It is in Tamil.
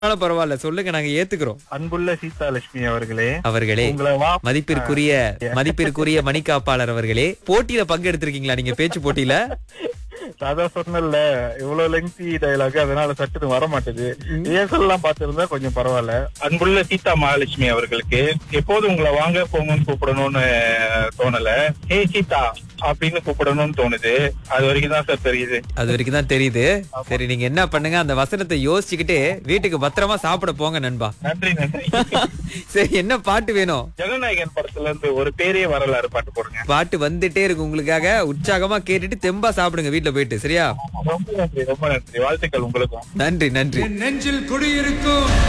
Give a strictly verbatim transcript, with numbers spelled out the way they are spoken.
ஆனாலும் பரவாயில்ல, சொல்லுங்க, நாங்க ஏத்துக்கிறோம். அன்புள்ள சீதாலட்சுமி அவர்களே, அவர்களே, உங்களை வா மதிப்பிற்குரிய மதிப்பிற்குரிய மணிக்காப்பாளர் அவர்களே, போட்டியில பங்கெடுத்திருக்கீங்களா நீங்க பேச்சு போட்டியில? அதான் சொன்னல இவ்வளவு லெங்தி டயலாக், அதனால சட்டுன்னு வர மாட்டேது. ரிஹர்சல் எல்லாம் பார்த்திருந்தா கொஞ்சம் பரவாயில்ல. அன்புள்ள சீதா மகாலட்சுமி அவர்களுக்கு எப்போது உங்களை வாங்க போங்கன்னு கூப்பிடணும்னு தோணல, ஹே சீதா அப்படின்னு கூப்பிடணும்னு தோணுது. அது வரைக்கும் தான் சார் தெரியுது. அது வரைக்கும் தான் தெரியுது. சரி, நீங்க என்ன பண்ணுங்க, அந்த வசனத்தை யோசிச்சுக்கிட்டு வீட்டுக்கு பத்திரமா சாப்பிட போங்க நண்பா. நன்றி நன்றி. சரி, என்ன பாட்டு வேணும்? ஜனநாயகன் படத்துல இருந்து ஒரு பேரே வரலாறு பாட்டு போடுங்க. பாட்டு வந்துட்டே இருக்கு உங்களுக்காக. உற்சாகமா கேட்டுட்டு தெம்பா சாப்பிடுங்க வீட்டுல போயிட்டு. சரியா? ரொம்ப நன்றி, ரொம்ப நன்றி. வாழ்த்துக்கள் உங்களுக்கும். நன்றி நன்றி. நெஞ்சில் குடியிருக்கும்